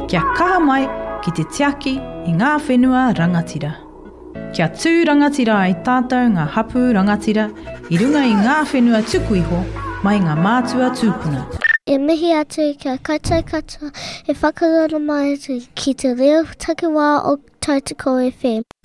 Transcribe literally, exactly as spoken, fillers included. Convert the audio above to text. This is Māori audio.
Kia kaha mai ki te tiaki i ngā whenua rangatira. Kia tū rangatira ai tātou ngā hapu rangatira i runga i ngā whenua tuku iho mai ngā mātua tūpuna. E mihi atu kia kaitai katoa e whakarara mai atu ki te reo takiwā o Tautoko F M.